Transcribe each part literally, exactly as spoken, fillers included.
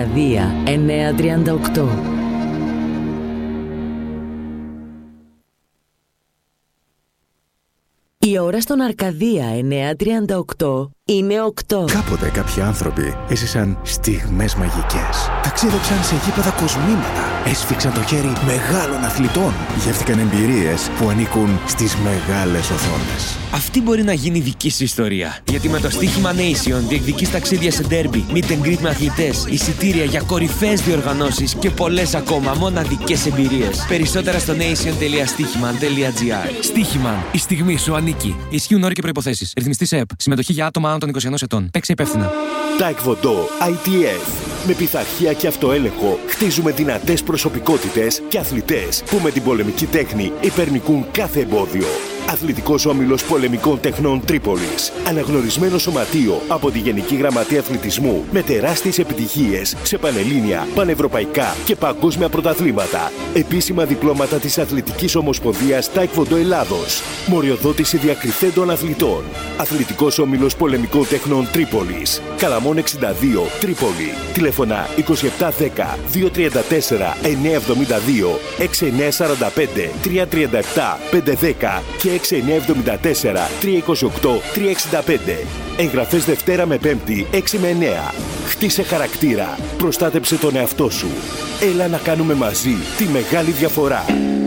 Αρκαδία εννιακόσια τριάντα οκτώ. Η ώρα στον Αρκαδία εννιακόσια τριάντα οκτώ είναι οκτώ. Κάποτε κάποιοι άνθρωποι έζησαν στιγμές μαγικές. Ταξίδεψαν σε γήπεδα κοσμήματα. Έσφιξαν το χέρι μεγάλων αθλητών. Γεύτηκαν εμπειρίες που ανήκουν στις μεγάλες οθόνες. Αυτή μπορεί να γίνει δική σου ιστορία. Γιατί με το στοίχημα Nation διεκδικείς ταξίδια σε ντέρμπι, meet and greet με αθλητές, εισιτήρια για κορυφαίες διοργανώσεις και πολλές ακόμα μοναδικές εμπειρίες. Περισσότερα στο nation τελεία στοίχημαν τελεία gr. Στοίχημαν. Η στιγμή σου ανήκει. Ισχύουν όροι και προϋποθέσεις. Ρυθμιστής ΕΕΠ. Συμμετοχή για άτομα άνω των είκοσι ενός ετών. Παίξε υπεύθυνα. Taekwondo άι τι εφ. Με πειθαρχία και αυτοέλεγχο χτίζουμε δυνατές προσωπικότητες και αθλητές που με την πολεμική τέχνη υπερνικούν κάθε εμπόδιο. Αθλητικός Όμιλος Πολεμικών Τεχνών Τρίπολης. Αναγνωρισμένο σωματείο από τη Γενική Γραμματεία Αθλητισμού με τεράστιες επιτυχίες σε πανελλήνια, πανευρωπαϊκά και παγκόσμια πρωταθλήματα. Επίσημα διπλώματα της Αθλητικής Ομοσπονδίας Taekwondo Ελλάδος. Μοριοδότηση διακριθέντων αθλητών. Αθλητικός Όμιλος Πολεμικών Τεχνών Τρίπολης. Καλαμών εξήντα δύο, Τρίπολη. Τηλέφωνα είκοσι επτά δέκα δύο τριάντα τέσσερα εννιακόσια εβδομήντα δύο, έξι εννιακόσια σαράντα πέντε τριακόσια τριάντα επτά πεντακόσια δέκα και έξι εννιακόσια εβδομήντα τέσσερα τριακόσια είκοσι οκτώ τριακόσια εξήντα πέντε. Εγγραφές Δευτέρα με Πέμπτη έξι με εννέα. Χτίσε χαρακτήρα. Προστάτεψε τον εαυτό σου. Έλα να κάνουμε μαζί τη μεγάλη διαφορά.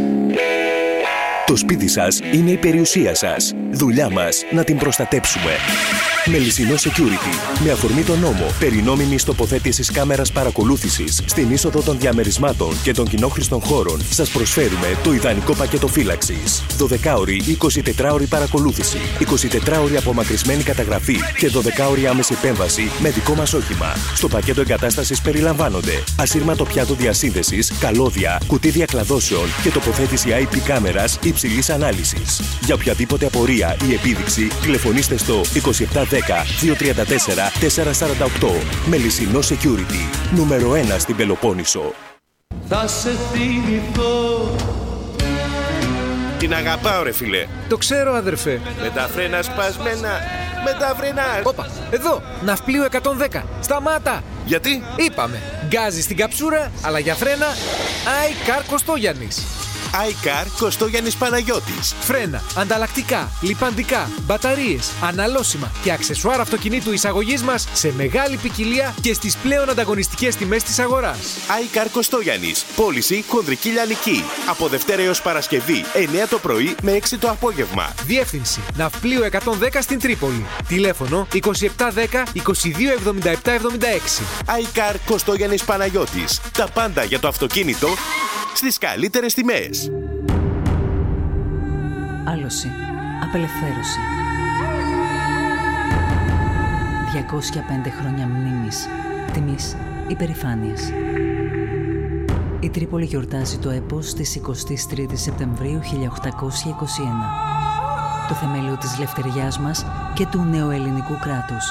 Το σπίτι σας είναι η περιουσία σας. Δουλειά μας να την προστατέψουμε. Μελισσινό Security. Με αφορμή τον νόμο περί νόμιμης τοποθέτησης κάμερας παρακολούθησης στην είσοδο των διαμερισμάτων και των κοινόχρηστων χώρων, σας προσφέρουμε το ιδανικό πακέτο φύλαξης. δωδεκάωρη ή εικοσιτετράωρη παρακολούθηση, εικοσιτετράωρη απομακρυσμένη καταγραφή και δωδεκάωρη άμεση επέμβαση με δικό μας όχημα. Στο πακέτο εγκατάστασης περιλαμβάνονται ασύρματο πιάτο διασύνδεσης, καλώδια, κουτί διακλαδώσεων και τοποθέτηση άι πι κάμερας υψηλής ανάλυσης. Για οποιαδήποτε απορία ή επίδειξη, τηλεφωνήστε στο είκοσι επτά δέκα δύο τριάντα τέσσερα τετρακόσια σαράντα οκτώ. Μελισσινό Security. Νούμερο ένα στην Πελοπόννησο. Θα σε θυμηθώ. Την αγαπάω ρε φίλε. Το ξέρω αδερφέ. Με τα φρένα σπασμένα. Με τα φρένα. Όπα, εδώ, ναυπλίου εκατόν δέκα. Σταμάτα. Γιατί? Είπαμε, γκάζι στην καψούρα, αλλά για φρένα iCar Κωστόγιαννης. iCar Κωστόγιαννης Παναγιώτης. Φρένα, ανταλλακτικά, λιπαντικά, μπαταρίες, αναλώσιμα και αξεσουάρ αυτοκινήτου εισαγωγής μας σε μεγάλη ποικιλία και στις πλέον ανταγωνιστικές τιμές της αγοράς. iCar Κωστόγιαννης. Πώληση χονδρική λιανική. Από Δευτέρα έως Παρασκευή, εννέα το πρωί με έξι το απόγευμα. Διεύθυνση Ναυπλίου εκατόν δέκα στην Τρίπολη. Τηλέφωνο είκοσι επτά δέκα είκοσι δύο εβδομήντα επτά εβδομήντα έξι. iCar Κωστόγιανης Παναγιώτης. Τα πάντα για το αυτοκίνητο στις καλύτερες τιμές. Άλωση. Απελευθέρωση. διακόσια πέντε χρόνια μνήμης, τιμής, υπερηφάνειας. Η Τρίπολη γιορτάζει το έπος της εικοστή τρίτη Σεπτεμβρίου χίλια οκτακόσια είκοσι ένα. Το θεμέλιο της λευτεριάς μας και του νεοελληνικού κράτους.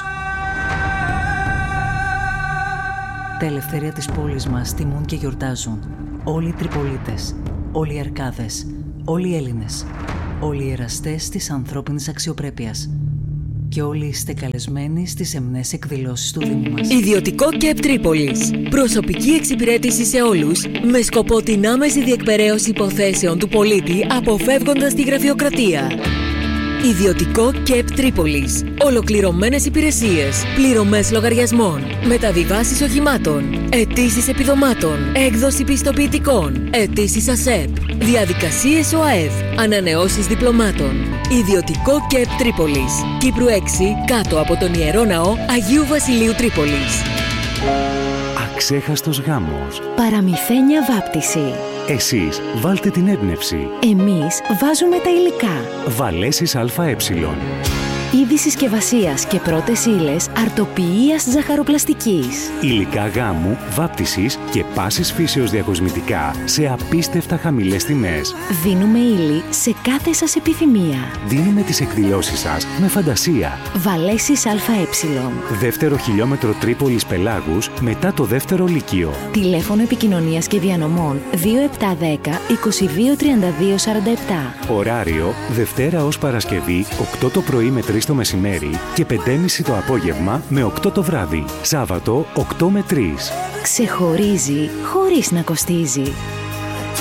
Τα ελευθερία της πόλης μας τιμούν και γιορτάζουν όλοι οι Τριπολίτες, όλοι οι Αρκάδες, όλοι οι Έλληνες, όλοι οι εραστές της ανθρώπινης αξιοπρέπειας και όλοι είστε καλεσμένοι στις σεμνές εκδηλώσεις του Δήμου μας. Ιδιωτικό ΚΕΠ Τρίπολης. Προσωπική εξυπηρέτηση σε όλους με σκοπό την άμεση διεκπεραίωση υποθέσεων του πολίτη αποφεύγοντας τη γραφειοκρατία. Ιδιωτικό ΚΕΠ Τρίπολης. Ολοκληρωμένες υπηρεσίες, πληρωμές λογαριασμών, μεταβιβάσεις οχημάτων, αιτήσεις επιδομάτων, έκδοση πιστοποιητικών, αιτήσεις ΑΣΕΠ, διαδικασίες ΟΑΕΔ, ανανεώσεις διπλωμάτων. Ιδιωτικό ΚΕΠ Τρίπολης. Κύπρου έξι, κάτω από τον Ιερό Ναό Αγίου Βασιλείου Τρίπολης. Αξέχαστος γάμος. Παραμυθένια βάπτιση. Εσείς βάλτε την έμπνευση. Εμείς βάζουμε τα υλικά. Βαλέσεις ΑΕ. Είδη συσκευασίας και πρώτες ύλες αρτοποιίας ζαχαροπλαστικής. Υλικά γάμου, βάπτισης και πάσης φύσεως διακοσμητικά σε απίστευτα χαμηλές τιμές. Δίνουμε ύλη σε κάθε σας επιθυμία. Δίνουμε τις εκδηλώσεις σας με φαντασία. Βαλέσεις ΑΕ. Δεύτερο χιλιόμετρο Τρίπολης Πελάγους μετά το δεύτερο λύκειο. Τηλέφωνο επικοινωνίας και διανομών δύο επτά δέκα είκοσι δύο τριάντα δύο σαράντα επτά. Ωράριο Δευτέρα ως Παρασκευή οκτώ το πρωί με τρεις τρεις το μεσημέρι και πέντε και μισή το απόγευμα με οκτώ το βράδυ. Σάββατο οκτώ με τρεις. Ξεχωρίζει χωρίς να κοστίζει.